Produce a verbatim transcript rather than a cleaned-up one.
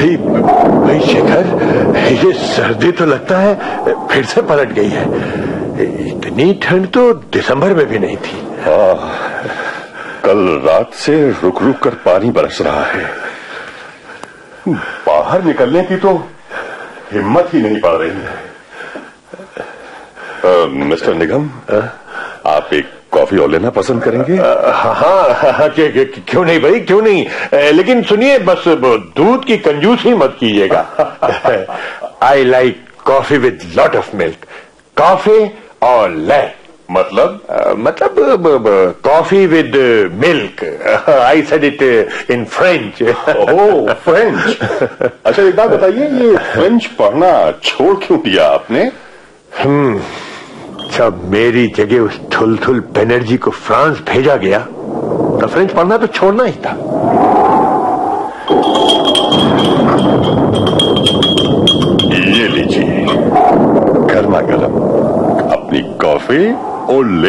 भाई भाई शेखर, ये सर्दी तो लगता है फिर से पलट गई है। इतनी ठंड तो दिसंबर में भी नहीं थी। हाँ, कल रात से रुक रुक कर पानी बरस रहा है। बाहर निकलने की तो हिम्मत ही नहीं पड़ रही है। आ, मिस्टर निगम, आप एक कॉफी और लेना पसंद करेंगे? हाँ हाँ हाँ, क्यों नहीं भाई, क्यों नहीं। आ, लेकिन सुनिए, बस दूध की कंजूसी मत कीजिएगा। I like coffee with lot of milk. Coffee और लैक मतलब आ, मतलब coffee with milk. I said it in French. Oh, French. अच्छा, एक बात बताइए, ये फ्रेंच पढ़ना छोड़ क्यों दिया आपने? हम्म जब मेरी जगह उस थुलथुल बनर्जी को फ्रांस भेजा गया तो फ्रेंच पढ़ना तो छोड़ना ही था। ये लीजिए गर्मा गर्म अपनी कॉफी और